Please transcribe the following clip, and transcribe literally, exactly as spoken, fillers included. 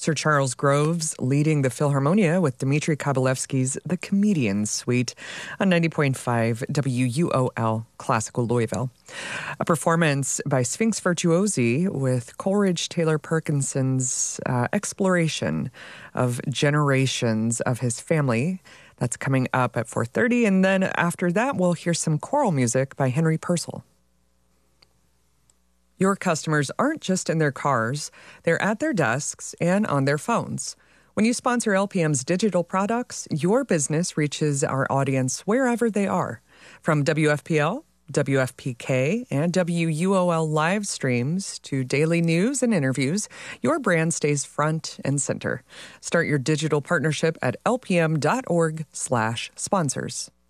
Sir Charles Groves leading the Philharmonia with Dmitri Kabalevsky's The Comedian Suite on ninety point five W U O L Classical Louisville. A performance by Sphinx Virtuosi with Coleridge Taylor Perkinson's uh, exploration of generations of his family. That's coming up at four thirty. And then after that, we'll hear some choral music by Henry Purcell. Your customers aren't just in their cars, they're at their desks and on their phones. When you sponsor L P M's digital products, your business reaches our audience wherever they are. From W F P L, W F P K, and W U O L live streams to daily news and interviews, your brand stays front and center. Start your digital partnership at lpm.org slash sponsors.